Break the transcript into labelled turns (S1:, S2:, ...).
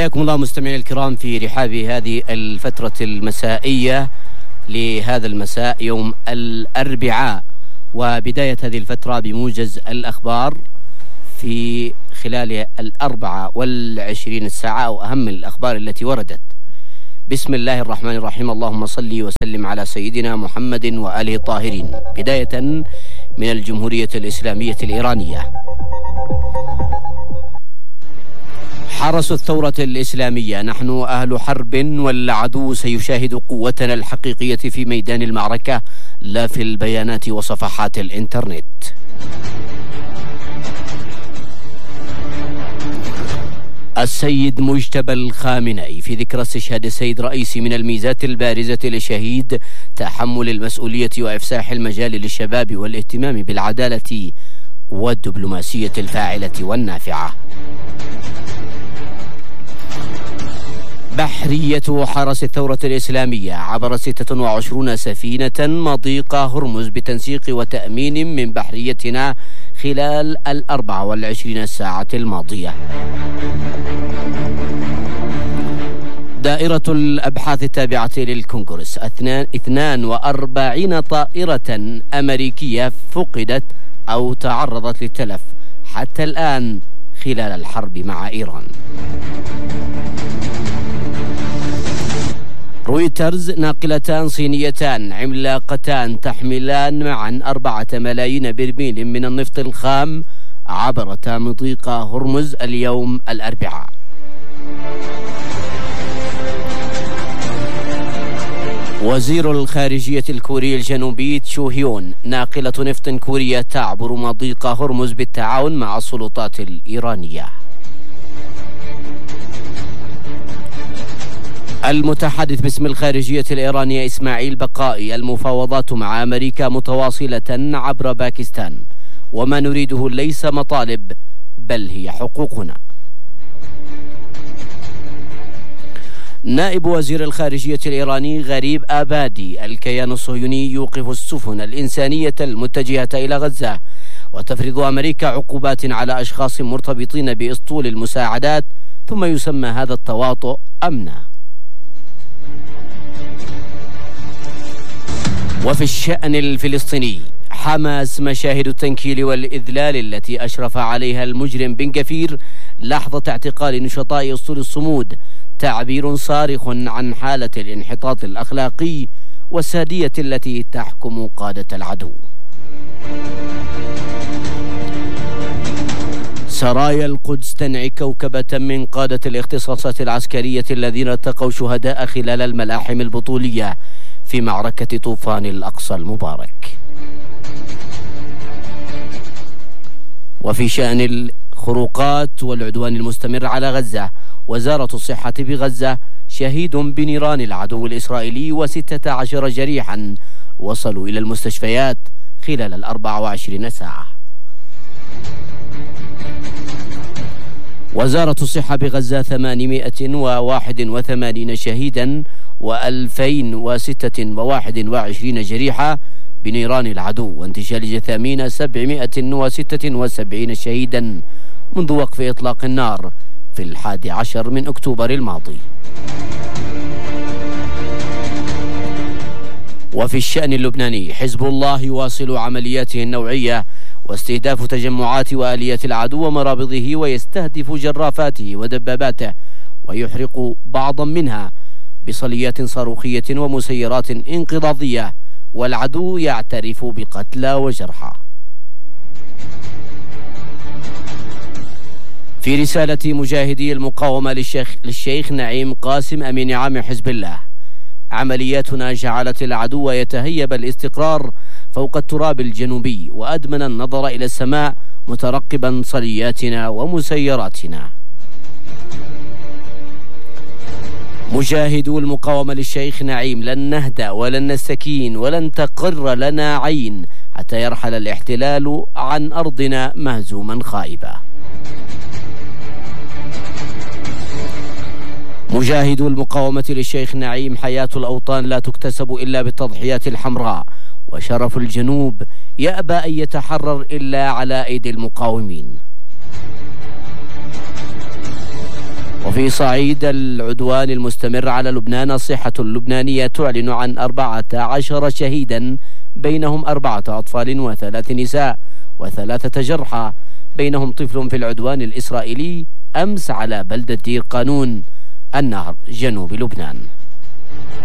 S1: حياكم الله مستمعينا الكرام في رحاب هذه الفترة المسائية لهذا المساء يوم الأربعاء، وبداية هذه الفترة بموجز الأخبار في خلال 24 ساعة أو أهم الأخبار التي وردت. بسم الله الرحمن الرحيم، اللهم صل وسلم على سيدنا محمد وآله الطاهرين. بداية من الجمهورية الإسلامية الإيرانية. حرس الثورة الإسلامية: نحن أهل حرب والعدو سيشاهد قوتنا الحقيقية في ميدان المعركة لا في البيانات وصفحات الإنترنت. السيد مجتبى الخامنئي: في ذكرى استشهاد السيد رئيسي من الميزات البارزة لشهيد تحمل المسؤولية وإفساح المجال للشباب والاهتمام بالعدالة والدبلوماسية الفاعلة والنافعة. بحرية حرس الثورة الإسلامية: عبر 26 سفينة مضيق هرمز بتنسيق وتأمين من بحريتنا خلال 24 ساعة الماضية. دائرة الأبحاث التابعة للكونغرس: 42 طائرة أمريكية فقدت أو تعرضت للتلف حتى الآن خلال الحرب مع إيران. رويترز: ناقلتان صينيتان عملاقتان تحملان معا 4 ملايين برميل من النفط الخام عبرتا مضيق هرمز اليوم الأربعاء. وزير الخارجية الكوري الجنوبي تشو هيون: ناقلة نفط كورية تعبر مضيق هرمز بالتعاون مع السلطات الإيرانية. المتحدث باسم الخارجية الإيرانية إسماعيل بقائي: المفاوضات مع أمريكا متواصلة عبر باكستان، وما نريده ليس مطالب بل هي حقوقنا. نائب وزير الخارجية الإيراني غريب آبادي: الكيان الصهيوني يوقف السفن الإنسانية المتجهة إلى غزة، وتفرض أمريكا عقوبات على أشخاص مرتبطين بإسطول المساعدات، ثم يسمى هذا التواطؤ أمنا. وفي الشأن الفلسطيني: حماس: مشاهد التنكيل والإذلال التي أشرف عليها المجرم بن غفير لحظة اعتقال نشطاء أسطول الصمود تعبير صارخ عن حالة الانحطاط الأخلاقي والسادية التي تحكم قادة العدو. سرايا القدس تنعي كوكبة من قادة الاختصاصات العسكرية الذين التقوا شهداء خلال الملاحم البطولية في معركة طوفان الأقصى المبارك. وفي شأن الخروقات والعدوان المستمر على غزة: وزارة الصحة بغزة: شهيد بنيران العدو الإسرائيلي و16 جريحا وصلوا إلى المستشفيات خلال 24 ساعة. وزارة الصحة بغزة: 881 شهيدا و2026 جريحة بنيران العدو، وانتشال جثامين 776 شهيدا منذ وقف إطلاق النار في 11 من أكتوبر الماضي. وفي الشأن اللبناني: حزب الله يواصل عملياته النوعية واستهداف تجمعات وآليات العدو ومرابضه، ويستهدف جرافاته ودباباته ويحرق بعضا منها بصليات صاروخية ومسيرات انقضاضية، والعدو يعترف بقتلى وجرحى. في رسالة مجاهدي المقاومة للشيخ نعيم قاسم أمين عام حزب الله: عملياتنا جعلت العدو يتهيب الاستقرار فوق التراب الجنوبي، وأدمن النظر إلى السماء مترقبا صلياتنا ومسيراتنا. مجاهدو المقاومة للشيخ نعيم: لن نهدأ ولن نستكين ولن تقر لنا عين حتى يرحل الاحتلال عن أرضنا مهزوما خائبا. مجاهدو المقاومة للشيخ نعيم: حياة الأوطان لا تكتسب إلا بالتضحيات الحمراء، وشرف الجنوب يأبى أن يتحرر إلا على أيدي المقاومين. وفي صعيد العدوان المستمر على لبنان، الصحة اللبنانية تعلن عن 14 شهيدا، بينهم 4 أطفال و3 نساء و3 جرحى، بينهم طفل في العدوان الإسرائيلي أمس على بلدة دير قانون النهر جنوب لبنان.